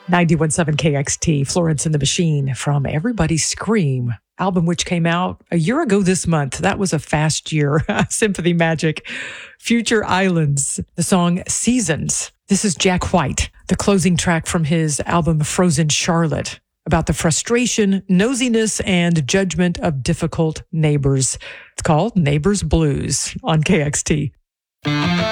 91.7 KXT, Florence and the Machine from Everybody Scream, album which came out a year ago this month. That was a fast year. Symphony Magic, Future Islands, the song Seasons. This is Jack White, the closing track from his album Frozen Charlotte, about the frustration, nosiness, and judgment of difficult neighbors. It's called Neighbors Blues on KXT.